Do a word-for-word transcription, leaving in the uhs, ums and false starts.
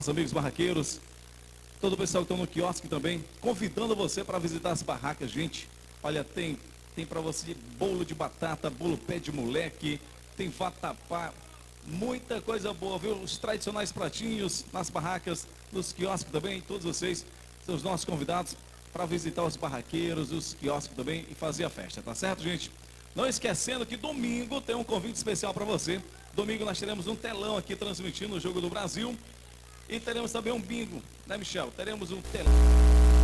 amigos barraqueiros, todo o pessoal que está no quiosque também, convidando você para visitar as barracas, gente. Olha, tem, tem para você bolo de batata, bolo pé de moleque, tem vatapá, muita coisa boa, viu? Os tradicionais pratinhos nas barracas, nos quiosques também, todos vocês são os nossos convidados para visitar os barraqueiros, os quiosques também e fazer a festa, tá certo, gente? Não esquecendo que domingo tem um convite especial para você. Domingo nós teremos um telão aqui transmitindo o Jogo do Brasil. E teremos também um bingo, né, Michel? Teremos um telão.